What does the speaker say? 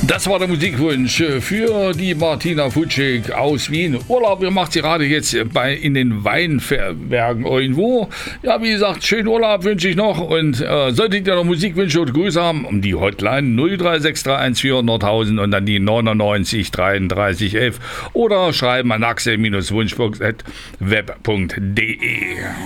Das war der Musikwunsch für die Martina Futschig aus Wien. Urlaub, ihr macht sie gerade jetzt in den Weinbergen irgendwo. Ja, wie gesagt, schönen Urlaub wünsche ich noch. Und solltet ihr noch Musikwünsche oder Grüße haben, um die Hotline 0363114 Nordhausen und dann die 99 33 11 oder schreiben an axel-wunschbox@web.de.